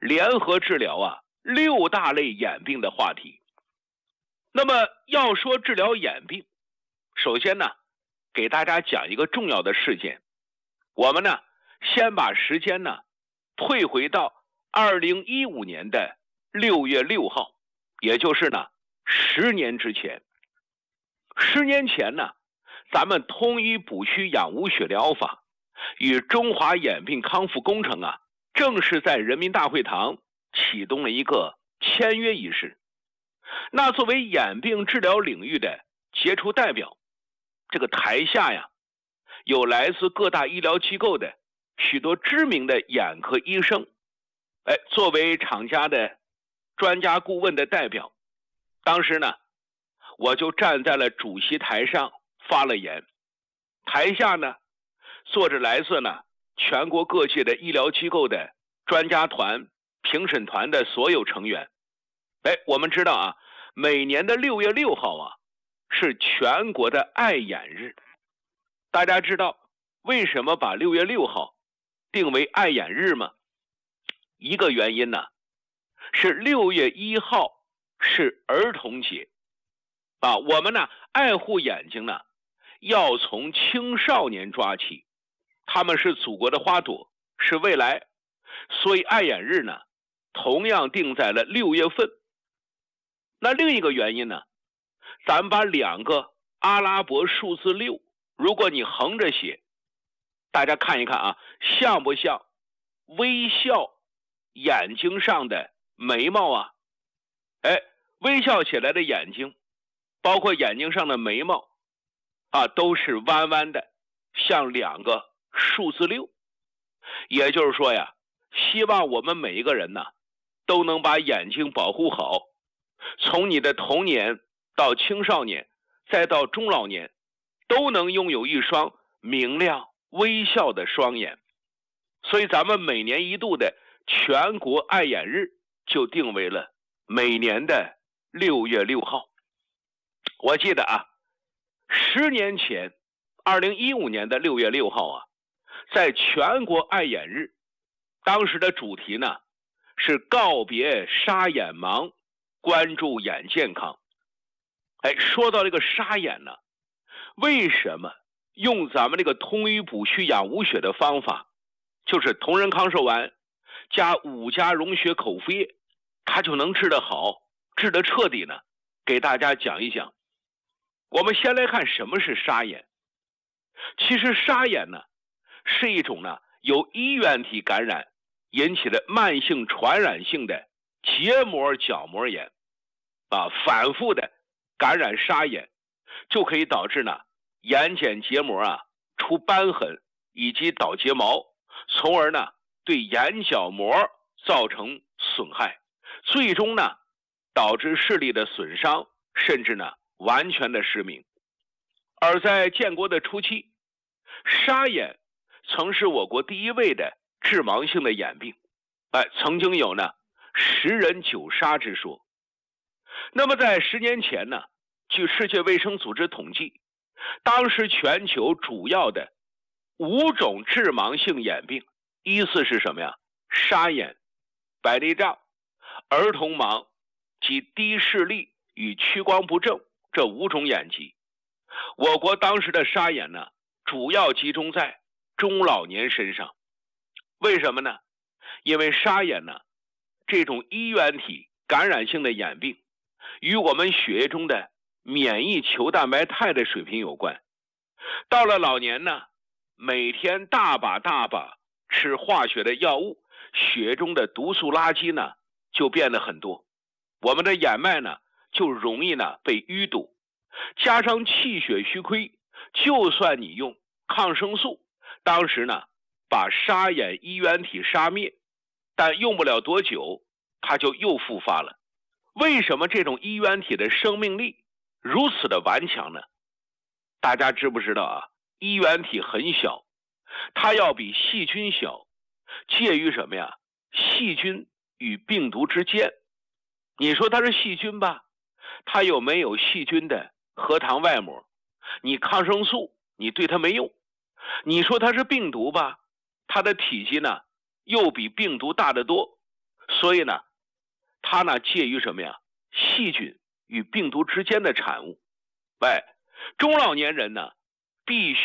联合治疗6大类眼病的话题。那么要说治疗眼病，首先呢，给大家讲一个重要的事件。我们呢，先把时间呢退回到2015年的6月6号，也就是呢10年之前。10年前呢，咱们通医补虚养无血疗法与中华眼病康复工程正式在人民大会堂启动了一个签约仪式。那作为眼病治疗领域的杰出代表，这个台下有来自各大医疗机构的许多知名的眼科医生，作为厂家的专家顾问的代表，当时呢，我就站在了主席台上发了言。台下呢，坐着来自全国各界的医疗机构的专家团、评审团的所有成员。我们知道每年的6月6号是全国的爱眼日。大家知道为什么把6月6号定为爱眼日吗？一个原因呢，是6月1号是儿童节我们呢爱护眼睛呢，要从青少年抓起，他们是祖国的花朵，是未来，所以爱眼日呢，同样定在了6月份。那另一个原因呢，咱们把2个阿拉伯数字6，如果你横着写，大家看一看像不像微笑眼睛上的眉毛微笑起来的眼睛，包括眼睛上的眉毛都是弯弯的，像2个数字6。也就是说希望我们每一个人都能把眼睛保护好，从你的童年到青少年再到中老年，都能拥有一双明亮微笑的双眼。所以咱们每年一度的全国爱眼日就定为了每年的6月6号。我记得10年前2015年的6月6号在全国爱眼日，当时的主题呢是告别沙眼盲，关注眼健康。说到这个沙眼呢，为什么用咱们这个通医补虚养无血的方法，就是同仁康寿丸加5加溶血口服液，它就能治得好，治得彻底呢？给大家讲一讲。我们先来看什么是沙眼。其实沙眼呢，是一种由衣原体感染引起的慢性传染性的结膜角膜炎反复的感染沙眼，就可以导致眼睑结膜出瘢痕以及倒睫毛，从而对眼角膜造成损害，最终导致视力的损伤，甚至完全的失明。而在建国的初期，沙眼曾是我国第一位的致盲性的眼病，曾经有10人9杀之说。那么在10年前据世界卫生组织统计，当时全球主要的5种致盲性眼病依次是什么呀？沙眼、白内障、儿童盲及低视力与屈光不正这5种眼疾。我国当时的沙眼主要集中在中老年身上。为什么呢？因为沙眼这种衣原体感染性的眼病与我们血液中的免疫球蛋白肽的水平有关。到了老年每天大把吃化学的药物，血中的毒素垃圾就变得很多，我们的眼脉就容易被淤堵，加上气血虚亏，就算你用抗生素，当时把沙眼衣原体杀灭，但用不了多久它就又复发了。为什么这种衣原体的生命力如此的顽强呢？大家知不知道衣原体很小，它要比细菌小，介于什么呀？细菌与病毒之间。你说它是细菌吧，它又没有细菌的核糖外膜，你抗生素你对它没用。你说它是病毒吧，它的体积又比病毒大得多， 所以呢，它呢介于什么呀？细菌与病毒之间的产物。中老年人呢必须